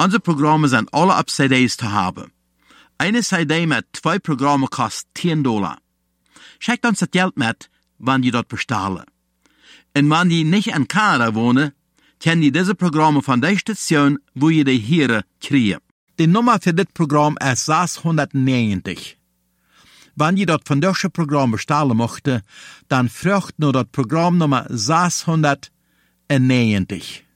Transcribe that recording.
Unsere Programme sind alle auf CDs zu haben. Eine CD mit 2 Programmen kostet $10. Schickt uns das Geld mit, wenn ihr dort bestellen. Und wenn ihr nicht in Kanada wohnen, können ihr diese Programme von der Station, wo ihr die hier kriegen. Die Nummer für das Programm ist 690. Wenn ihr dort von diesem Programm bestellen möchtet, dann fragt nur das Programmnummer 690.